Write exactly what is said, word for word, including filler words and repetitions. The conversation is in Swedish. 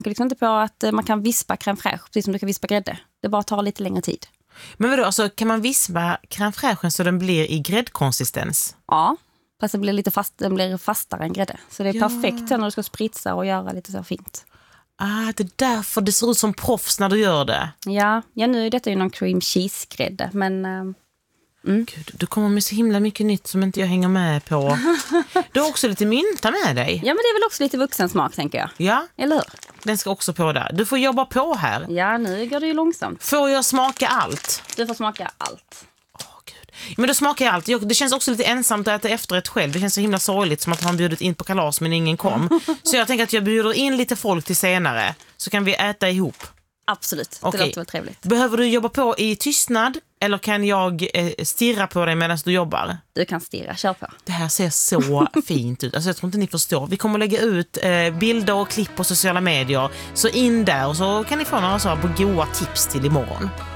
Jag liksom inte på att man kan vispa crème fraîche precis som du kan vispa grädde. Det bara tar lite längre tid. Men vadå, alltså, kan man vispa crème fraîchen så den blir i gräddkonsistens? Ja, fast det blir lite fast, den blir fastare än grädde. Så det är Ja. perfekt när du ska spritsa och göra lite så fint. Ah, det är därför det ser ut som proffs när du gör det. Ja, ja nu är detta ju någon cream cheese-grädde, men... Mm. Gud, du kommer med så himla mycket nytt som inte jag hänger med på. Du har också lite mynta med dig. Ja, men det är väl också lite vuxensmak, tänker jag. Ja, Eller hur? den ska också på där. Du får jobba på här. Ja, nu går det ju långsamt. Får jag smaka allt? Du får smaka allt. Åh, Gud. Men då smakar jag allt. Jag, det känns också lite ensamt att äta efterrätt själv. Det känns så himla sorgligt som att han bjudit in på kalas men ingen kom. Så jag tänker att jag bjuder in lite folk till senare. Så kan vi äta ihop. Absolut, det Okej. låter väl trevligt. Behöver du jobba på i tystnad eller kan jag eh, stirra på dig medan du jobbar? Du kan stirra, kör på. Det här ser så fint ut. Alltså jag tror inte ni förstår. Vi kommer lägga ut eh, bilder och klipp på sociala medier. Så in där och så kan ni få några så här goda tips till imorgon.